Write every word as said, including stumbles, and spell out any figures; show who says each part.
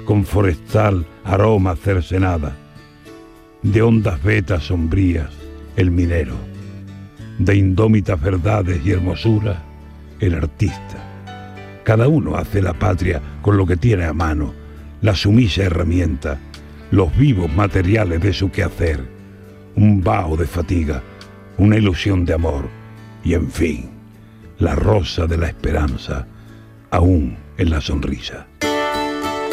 Speaker 1: con forestal aroma cercenada, de hondas vetas sombrías el minero, de indómitas verdades y hermosura el artista. Cada uno hace la patria con lo que tiene a mano, la sumisa herramienta, los vivos materiales de su quehacer, un vaho de fatiga, una ilusión de amor y, en fin, la rosa de la esperanza aún en la sonrisa.